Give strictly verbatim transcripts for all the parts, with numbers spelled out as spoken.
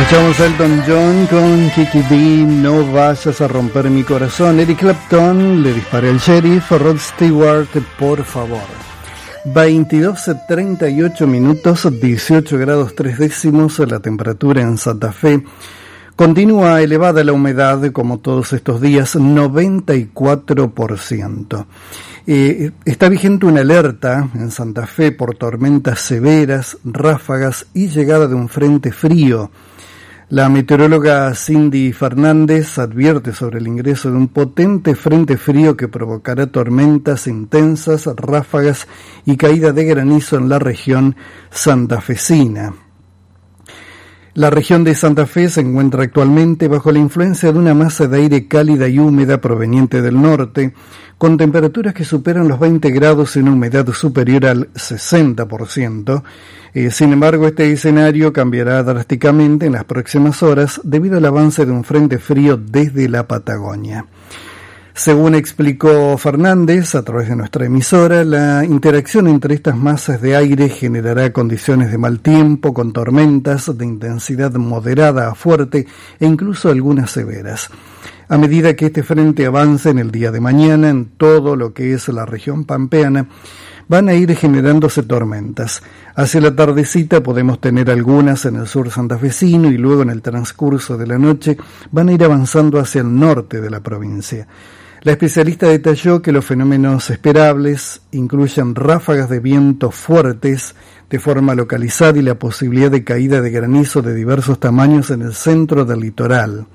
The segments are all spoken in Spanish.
Escuchamos a Elton John con Kiki D, No vayas a romper mi corazón. Eric Clapton, Le disparé al sheriff. Rod Stewart, Por favor. veintidós treinta y ocho minutos, dieciocho grados tres décimos la temperatura en Santa Fe. Continúa elevada la humedad como todos estos días, noventa y cuatro por ciento. Eh, está vigente una alerta en Santa Fe por tormentas severas, ráfagas y llegada de un frente frío. La meteoróloga Cindy Fernández advierte sobre el ingreso de un potente frente frío que provocará tormentas intensas, ráfagas y caída de granizo en la región santafesina. La región de Santa Fe se encuentra actualmente bajo la influencia de una masa de aire cálida y húmeda proveniente del norte, con temperaturas que superan los veinte grados y una humedad superior al sesenta por ciento. Eh, sin embargo, este escenario cambiará drásticamente en las próximas horas debido al avance de un frente frío desde la Patagonia. Según explicó Fernández a través de nuestra emisora, la interacción entre estas masas de aire generará condiciones de mal tiempo con tormentas de intensidad moderada a fuerte e incluso algunas severas. A medida que este frente avance en el día de mañana en todo lo que es la región pampeana, van a ir generándose tormentas. Hacia la tardecita podemos tener algunas en el sur santafesino y luego en el transcurso de la noche van a ir avanzando hacia el norte de la provincia. La especialista detalló que los fenómenos esperables incluyen ráfagas de viento fuertes de forma localizada y la posibilidad de caída de granizo de diversos tamaños en el centro del litoral.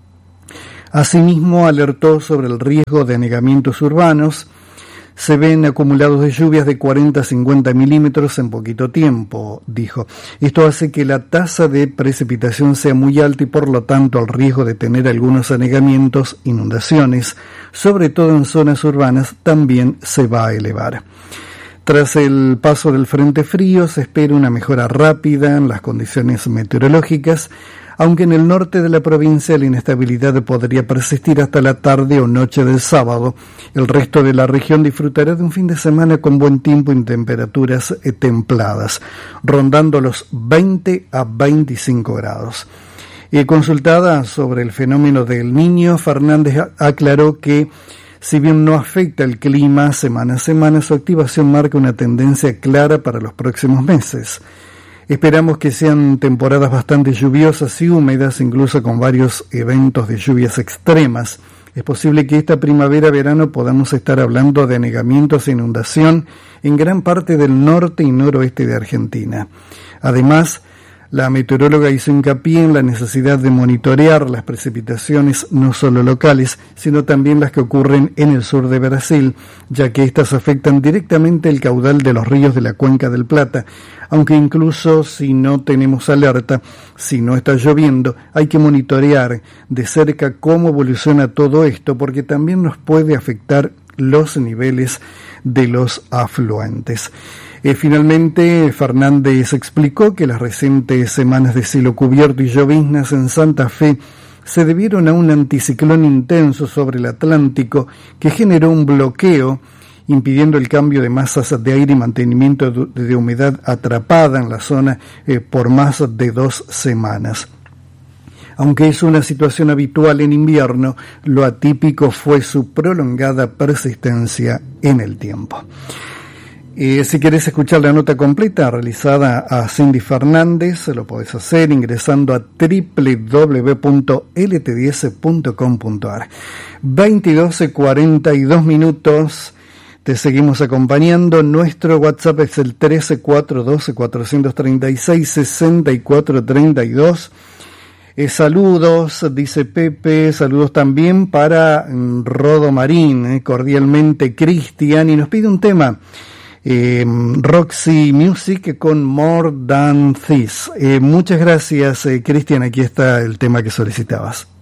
Asimismo, alertó sobre el riesgo de anegamientos urbanos. Se ven acumulados de lluvias de cuarenta a cincuenta milímetros en poquito tiempo, dijo. Esto hace que la tasa de precipitación sea muy alta y por lo tanto el riesgo de tener algunos anegamientos, inundaciones, sobre todo en zonas urbanas, también se va a elevar. Tras el paso del frente frío se espera una mejora rápida en las condiciones meteorológicas, aunque en el norte de la provincia la inestabilidad podría persistir hasta la tarde o noche del sábado. El resto de la región disfrutará de un fin de semana con buen tiempo y temperaturas templadas, rondando los veinte a veinticinco grados. Eh, consultada sobre el fenómeno del Niño, Fernández aclaró que si bien no afecta el clima semana a semana, su activación marca una tendencia clara para los próximos meses. Esperamos que sean temporadas bastante lluviosas y húmedas, incluso con varios eventos de lluvias extremas. Es posible que esta primavera-verano podamos estar hablando de anegamientos e inundación en gran parte del norte y noroeste de Argentina. Además, la meteoróloga hizo hincapié en la necesidad de monitorear las precipitaciones no solo locales, sino también las que ocurren en el sur de Brasil, ya que éstas afectan directamente el caudal de los ríos de la Cuenca del Plata. Aunque incluso si no tenemos alerta, si no está lloviendo, hay que monitorear de cerca cómo evoluciona todo esto, porque también nos puede afectar los niveles de los afluentes. Eh, finalmente, Fernández explicó que las recientes semanas de cielo cubierto y lloviznas en Santa Fe se debieron a un anticiclón intenso sobre el Atlántico que generó un bloqueo, impidiendo el cambio de masas de aire y mantenimiento de, de humedad atrapada en la zona eh, por más de dos semanas. Aunque es una situación habitual en invierno, lo atípico fue su prolongada persistencia en el tiempo. Eh, si querés escuchar la nota completa realizada a Cindy Fernández, lo podés hacer ingresando a doble u doble u doble u punto ele te diez punto com punto a r. veintidós cuarenta y dos minutos, te seguimos acompañando. Nuestro WhatsApp es el trece cuatrocientos doce cuatrocientos treinta y seis sesenta y cuatro treinta y dos. Eh, saludos, dice Pepe, saludos también para mm, Rodo Marín, eh, cordialmente Cristian, y nos pide un tema. Eh, Roxy Music con More Than This. Eh, muchas gracias, eh, Cristian. Aquí está el tema que solicitabas.